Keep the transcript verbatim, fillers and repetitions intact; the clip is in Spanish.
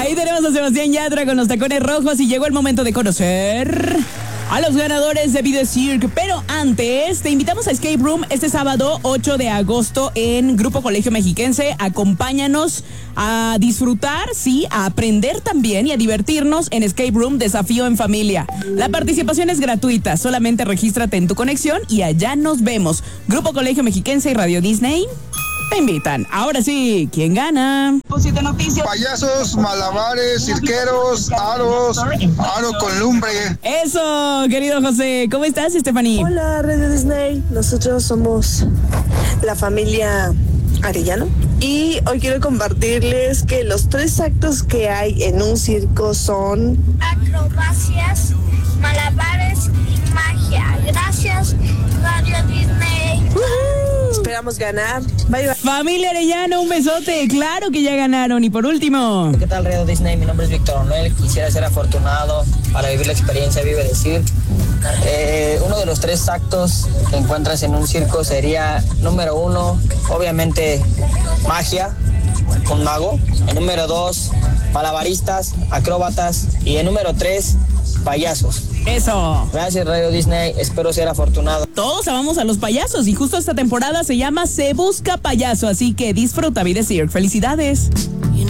Ahí tenemos a Sebastián Yatra con los tacones rojos y llegó el momento de conocer a los ganadores de Be The Cirque. Pero antes, te invitamos a Escape Room este sábado ocho de agosto en Grupo Colegio Mexiquense. Acompáñanos a disfrutar, sí, a aprender también y a divertirnos en Escape Room Desafío en Familia. La participación es gratuita, solamente regístrate en tu conexión y allá nos vemos. Grupo Colegio Mexiquense y Radio Disney te invitan. Ahora sí, ¿quién gana? Payasos, malabares, cirqueros, aros, aro con lumbre. Eso, querido José. ¿Cómo estás, Stephanie? Hola, Radio Disney. Nosotros somos la familia Arellano. Y hoy quiero compartirles que los tres actos que hay en un circo son acrobacias, malabares y magia. Gracias, Radio Disney. ¡Uh-huh! Esperamos ganar. Bye, bye. Familia Arellano, un besote. Claro que ya ganaron. Y por último, ¿qué tal, Radio Disney? Mi nombre es Víctor Manuel. Quisiera ser afortunado para vivir la experiencia Vive The Cirque. Eh, uno de los tres actos que encuentras en un circo sería, número uno, obviamente, magia, con mago. El número dos, malabaristas, acróbatas. Y el número tres, payasos. Eso. Gracias, Radio Disney. Espero ser afortunado. Todos amamos a los payasos y justo esta temporada se llama Se Busca Payaso. Así que disfruta Be The Cirque. ¡Felicidades!